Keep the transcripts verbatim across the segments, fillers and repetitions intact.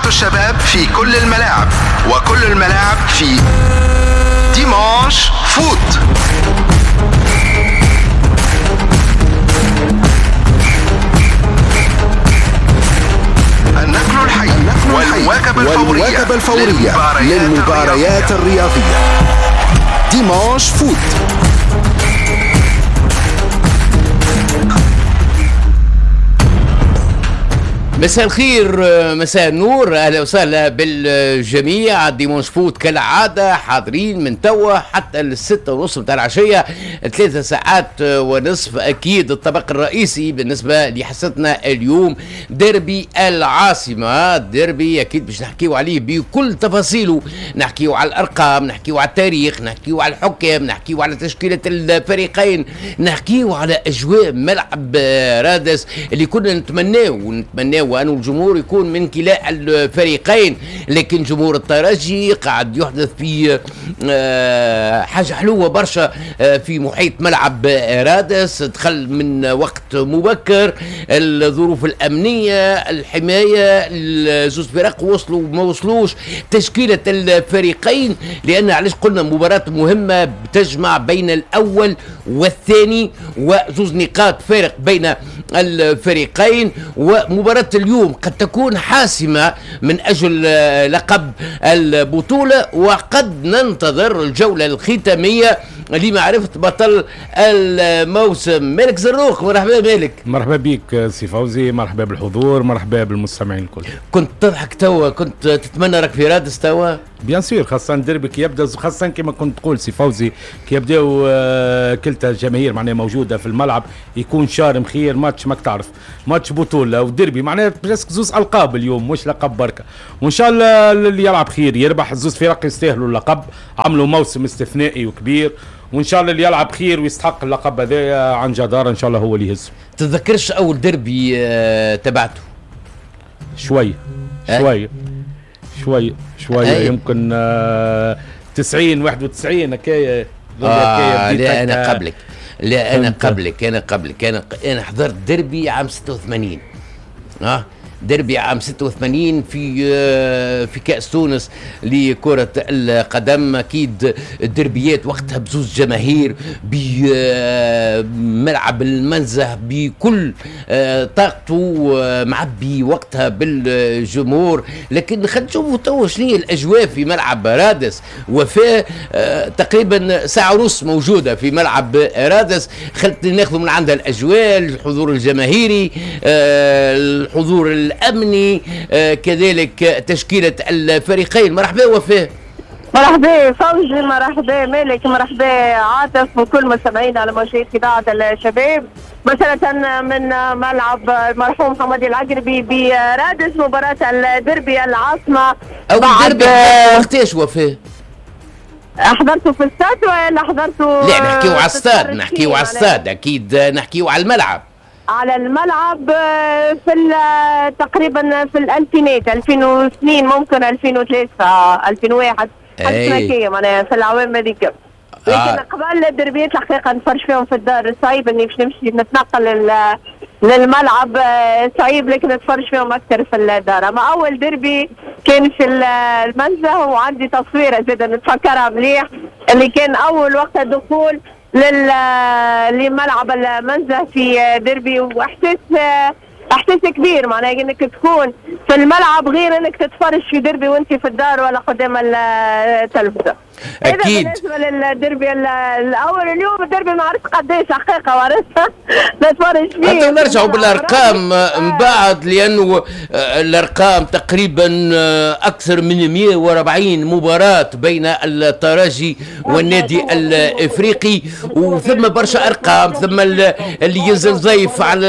الشباب في كل الملاعب، وكل الملاعب في ديمانش فوت. النقل الحي والمواكبة الفورية, والمواكبة الفورية للمباريات الرياضية. ديمانش فوت. مساء الخير، مساء النور، اهلا وسهلا بالجميع. ديمونش فوت كالعاده حاضرين من توا حتى الستة ونص متاع العشيه، ثلاثة ساعات ونصف. اكيد الطبق الرئيسي بالنسبه لحصتنا اليوم ديربي العاصمه. ديربي اكيد باش نحكيو عليه بكل تفاصيله، نحكيو على الارقام، نحكيو على التاريخ، نحكيو على الحكام، نحكيو على تشكيله الفريقين، نحكيو على اجواء ملعب رادس اللي كنا نتمناه ونتمناه وأن الجمهور يكون من كلا الفريقين. لكن جمهور الترجي قاعد يحدث في حاجة حلوة برشا في محيط ملعب رادس. دخل من وقت مبكر، الظروف الأمنية، الحماية، الزوز فرق وصلوا وما وصلوش، تشكيلة الفريقين، لأن علاش قلنا مباراة مهمة بتجمع بين الأول والثاني وزوز نقاط فارق بين الفريقين. ومباراة اليوم قد تكون حاسمة من أجل لقب البطولة، وقد ننتظر الجولة الختامية لمعرفة بطل الموسم. مالك زروق، مرحبا مالك. مرحبا بك سي فوزي، مرحبا بالحضور، مرحبا بالمستمعين الكل. كنت تضحك توا، كنت تتمنى راك في رادس توا؟ بيان سور، خاصة ديربي كي يبدا، خاصة كما كنت تقول سي فوزي كي يبداو آه كلتا الجماهير معناها موجودة في الملعب، يكون شارم خير ماتش ماك تعرف، ماتش بطولة وديربي معناها برسك زوز ألقاب اليوم مش لقب بركة، وإن شاء الله اللي يلعب خير يربح. زوز فرق يستاهلوا اللقب، عملوا موسم استثنائي وكبير، وان شاء الله اللي يلعب خير ويستحق اللقب هذا عن جدارة ان شاء الله هو اللي يهزه. تتذكرش اول ديربي آه تبعته؟ شويه شويه شويه شويه يمكن آه تسعين واحد وتسعين هكايا. آه لا انا قبلك، لا انا قبلك انا قبلك انا انا حضرت ديربي عام ستة وثمانين. اه ديربي عام ستة وثمانين في في كأس تونس لكرة القدم. أكيد الدربيات وقتها بزوز جماهير بملعب المنزه بكل طاقته، معبي وقتها بالجمهور. لكن خلينا نشوفوا توا شنو هي الأجواء في ملعب رادس. وفاء تقريبا ساعة ونص موجودة في ملعب رادس، خلينا ناخذ من عندها الأجواء، الحضور الجماهيري، الحضور الأمني، آه كذلك تشكيلة الفريقين. مرحبا وفاء. مرحبا فوزي، مرحبا مالك، مرحبا عاطف، وكل مستمعين على موجات إذاعة الشباب. مثلا من ملعب المرحوم محمد العقربي برادس، مباراة الدربي العاصمة. أول ديربي وقتاش وفاء؟ حضرته في الاستاد ولا حضرته؟ لا نحكيو على الاستاد، نحكيو على الاستاد أكيد، نحكيو على الملعب. على الملعب في تقريبا في الالفينات، ألفين واثنين ممكن ألفين وثلاثة ألفين وواحد، حاجه معناها في العوام هذيك. لكن آه. قبل الدربيات الحقيقه نفرش فيهم في الدار صعيب اني باش نمشي نتنقل للملعب صعيب، لكن نتفرج فيهم اكثر في الدار. اما اول دربي كان في المنزه، وعندي تصويره زاده نتفكرها مليح، اللي كان اول وقت الدخول لل لملعب المنزه في ديربي، واحساس احساس كبير معناها انك تكون في الملعب غير انك تتفرج في ديربي وانت في الدار ولا قدام التلفزه. اكيد بالنسبه للديربي الاول اليوم، الديربي ما عرفت قداش حقيقه ورثها نتفرج فيه. حتى نرجعوا بالارقام من بعد، لانه الارقام تقريبا اكثر من مئة وأربعين مباراه بين الترجي والنادي الافريقي، وثم برشا ارقام، ثم اللي ينزل ضيف على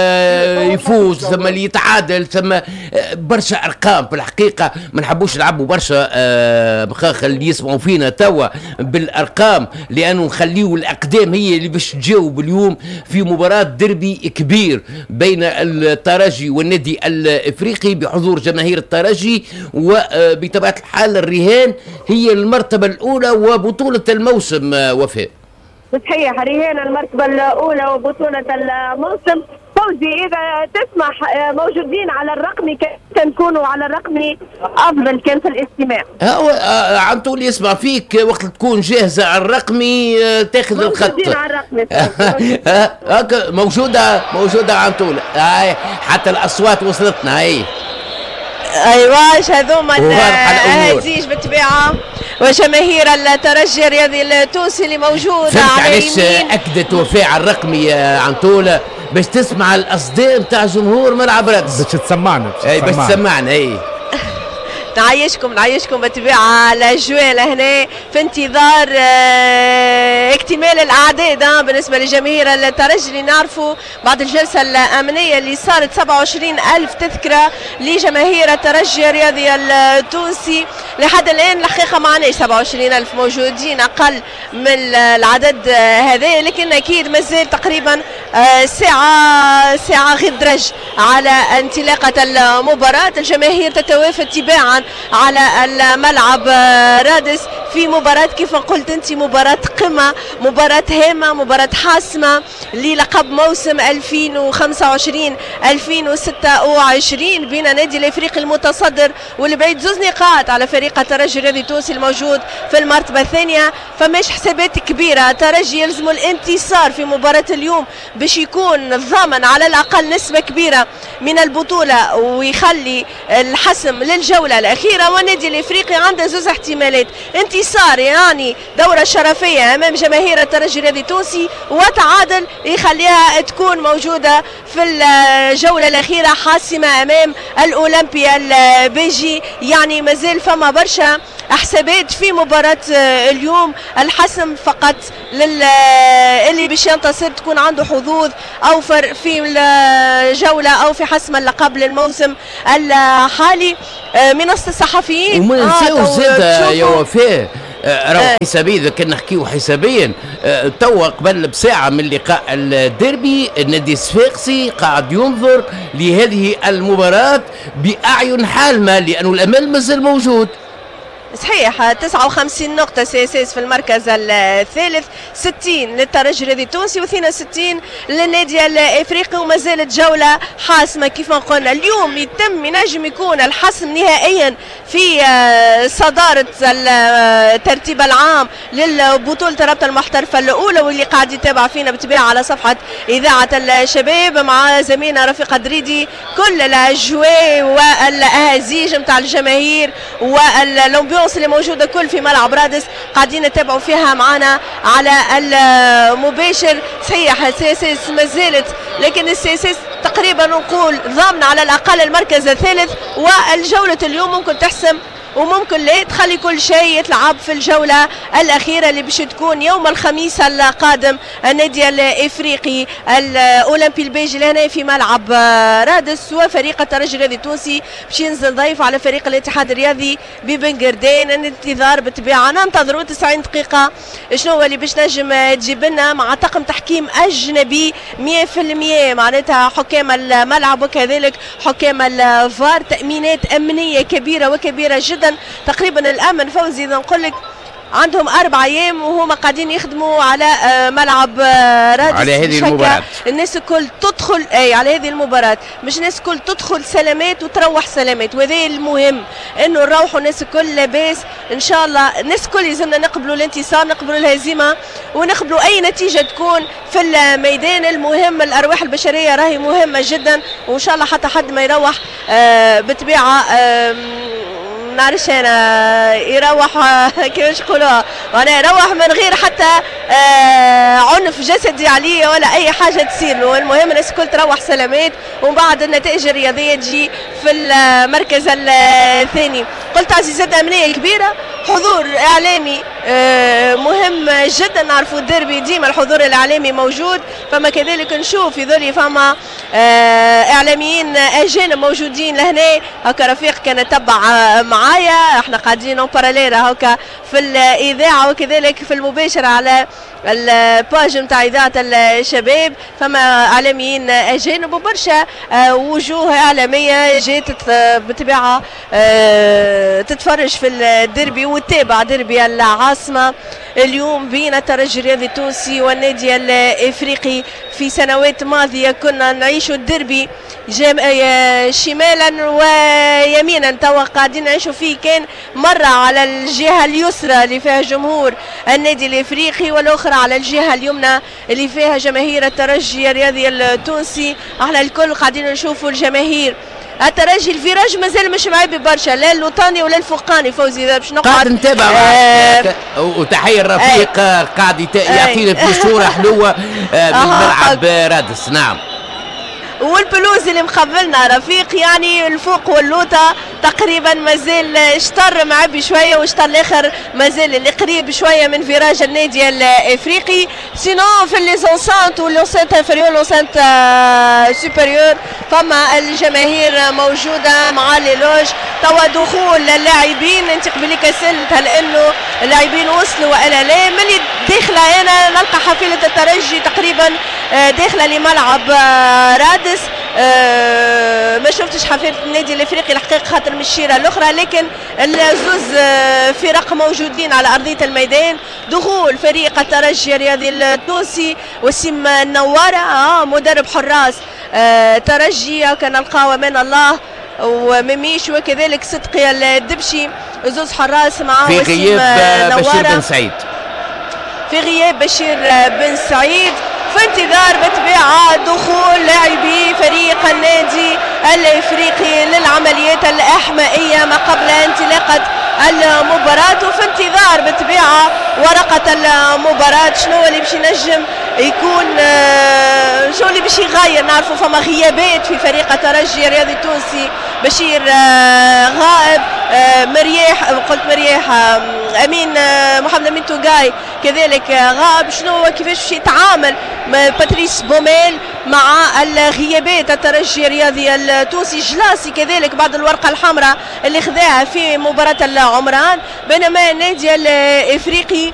يفوز، ثم اللي يتعادل، ثم برشا ارقام. في الحقيقه ما نحبوش نلعبوا برشا بخاخ اللي يسمعوا فينا توا بالارقام، لانه نخليو الاقدام هي اللي باش تجاوب اليوم في مباراه دربي كبير بين الترجي والنادي الافريقي بحضور جماهير الترجي. وبطبيعه الحال الرهان هي المرتبه الاولى وبطوله الموسم. وفاء صحيح رهينا المرتبة الأولى وبطولة الموسم. فوزي إذا تسمح موجودين على الرقمي كان نكونوا على الرقمي أفضل كان في الاستماع. هو عن طول يسمع فيك وقت تكون جاهزة على الرقمي تاخذ الخط. موجودين على الرقمي. هكا موجودة موجودة عن طول. هاي حتى الأصوات وصلتنا هاي. ايوه هذوما الهزيج بالطبيعه وجماهير الترجي الرياضي التونسي اللي موجوده على اليمين. اكدت وفاء على الرقمي عن طول باش تسمع الاصداء نتاع جمهور ملعب رادس. باش تسمعنا اي باش تسمعنا اي. نعيشكم نعيشكم بالطبيعه الاجواء لهنا في انتظار اه اكتمال الاعداد اه بالنسبه لجماهير الترجي اللي نعرفوا بعد الجلسه الامنيه اللي صارت سبعة وعشرين ألف تذكره لجماهير الترجي الرياضي التونسي. لحد الان الحقيقه ما عناش سبعة وعشرين ألف موجودين، اقل من العدد هذا، لكن اكيد مازال تقريبا اه ساعه ساعه غير درج على انطلاقه المباراه. الجماهير تتوافد تباعا على الملعب رادس في مباراة كيف قلت انت مباراة قمة، مباراة هامة، مباراة حاسمة للقب موسم ألفين وخمسة وعشرين ألفين وستة وعشرين بين نادي الافريقي المتصدر واللي بعيد زوز نقاط على فريق الترجي الرياضي التونسي الموجود في المرتبة الثانية. فماش حسابات كبيرة، الترجي يلزم الانتصار في مباراة اليوم باش يكون ضامن على الأقل نسبة كبيرة من البطولة ويخلي الحسم للجولة الأخيرة. والنادي الافريقي عنده زوز احتمالات، انتصار يعني دورة شرفية أمام جماهير الترجي الرياضي التونسي وتعادل يخليها تكون موجودة في الجولة الأخيرة حاسمة أمام الأولمبيا البيجي. يعني مازال فما برشا حسابات في مباراة اليوم، الحسم فقط للي باش ينتصر تكون عنده حظوظ أوفر في الجولة أو في حسم اللقب للموسم الحالي. منصة الصحفيين وما ننساوش زاد يا وفاء راهو حسابيا اذا كان نحكيو حسابيا توا قبل بساعه من لقاء الديربي النادي الصفاقسي قاعد ينظر لهذه المباراه باعين حالمه لانه الامل مازال موجود. صحيح تسعة وخمسين نقطة سياسيس في المركز الثالث، ستين للترجي الرياضي التونسي واثنين وستين للنادي الافريقي وما زالت جولة حاسمة كيف ما قلنا. اليوم يتم ينجم يكون الحسم نهائيا في صدارة الترتيب العام للبطولة الرابطة المحترفة الأولى واللي قاعد يتابع فينا بتباع على صفحة إذاعة الشباب مع زميلنا رفيق دريدي. كل الأجواء والأهازيج متاع الجماهير والأمبيونس اللي موجودة كل في ملعب رادس قاعدين نتابعوا فيها معنا على المباشر. صحيح السياسيس ما زالت، لكن السياسيس تقريبا نقول ضامن على الأقل المركز الثالث، والجولة اليوم ممكن تحسم وممكن لا تخلي كل شيء يتلعب في الجولة الأخيرة اللي باش تكون يوم الخميس القادم. النادي الإفريقي الأولمبي البيجي لهنا في ملعب رادس وفريق الترجي الرياضي التونسي باش ينزل ضيف على فريق الاتحاد الرياضي ببنغردين. الانتظار بالطبيعة ننتظروا تسعين دقيقة شنو هو اللي باش نجم تجيب لنا مع طاقم تحكيم أجنبي مية في المية معناتها حكام الملعب وكذلك حكام الفار. تأمينات أمنية كبيرة وكبيرة جدا. تقريبا الامن فوزي اذا نقول لك عندهم اربع ايام وهما قاعدين يخدموا على ملعب رادس على هذه المباراة. الناس الكل تدخل اي على هذه المباراة، مش الناس الكل تدخل سلامات وتروح سلامات، وهذا المهم انه نروحوا الناس الكل لاباس ان شاء الله. الناس الكل يلزمنا نقبلوا الانتصار، نقبلوا الهزيمة، ونقبلوا اي نتيجة تكون في الميدان. المهم الارواح البشرية راهي مهمة جدا، وان شاء الله حتى حد ما يروح آه بطبيعة آه نعرفش انا يروح كيفاش يقولوها، وانا يروح من غير حتى آه عنف جسدي عليه ولا اي حاجه تصير له. المهم الناس الكل تروح سلامات، ومن بعد النتائج الرياضيه تجي في المركز الثاني. قلت تعزيزات امنيه كبيره، حضور اعلامي آه مهم جدا. نعرفوا الديربي ديما الحضور الاعلامي موجود، فما كذلك نشوف في ذولي فما آه اعلاميين اجانب موجودين لهنا. هكا رفيق كان يتبع معايا، احنا قاعدين اون باراليل هكا في الاذاعه نلقاو كذلك في المباشر على الباج نتاع اذاعه الشباب فما اعلاميين اجانب وبرشا وجوه اعلاميه جات بالطبيعه تتفرج في الديربي وتتابع ديربي العاصمه اليوم بين الترجي الرياضي التونسي والنادي الافريقي. في سنوات ماضيه كنا نعيش الديربي شمالا ويمينا، توا قاعدين نعيشوا فيه كان مره على الجهه اليسرى اللي فيها جمهور النادي الافريقي والاخرى على الجهه اليمنى اللي فيها جماهير الترجي الرياضي التونسي. احنا الكل قاعدين نشوفوا الجماهير الترجي. الفيراج مازال مش معبي برشا، لا اللوطاني ولا الفوقاني. فوزي باش نقعد قاعد نتابع آه وتحيه الرفيق آه قاعد يعطينا في صوره حلوه آه من ملعب آه رادس. نعم، والبلوز اللي مقبلنا رفيق يعني الفوق واللوطة تقريبا مازال شطر معبي شويه وشطر الاخر مازال اللي قريب شويه من فيراج النادي الافريقي. سينو في ليزونسانت ولونسانت انفيريور لونسانت سوبيريور فما الجماهير موجوده مع لي لوج. توا دخول اللاعبين انت قبليك سالت هل انه اللاعبين وصلوا والا لا. ملي داخله انا نلقى حافله الترجي تقريبا داخله لملعب رادس. أه ما شفتش حفيرة النادي الافريقي الحقيقه خاطر من الشيره الاخرى، لكن الزوز فرق موجودين على ارضيه الميدان. دخول فريق الترجي الرياضي التونسي وسيم النواره اه مدرب حراس أه ترجي كنلقاو من الله ومميش وكذلك صدقي الدبشي زوز حراس معاه في غياب بشير بن سعيد في غياب بشير بن سعيد في انتظار بطبيعة دخول لاعبي فريق النادي الافريقي للعمليات الاحمائية ما قبل انطلاقة المباراة. وفي انتظار بطبيعة ورقة المباراة شنو اللي باش ينجم يكون شنو اللي باش يغير. نعرفوا فما غيابات في فريق الترجي الرياضي التونسي، بشير غائب، مرياح قلت مرياح امين محمد امين توغاي كذلك غائب. شنو كيفاش باش يتعامل باتريس بوميل مع الغيابات الترجي الرياضي التونسي؟ جلاسي كذلك بعد الورقه الحمراء اللي خذاها في مباراه العمران، بينما النادي الافريقي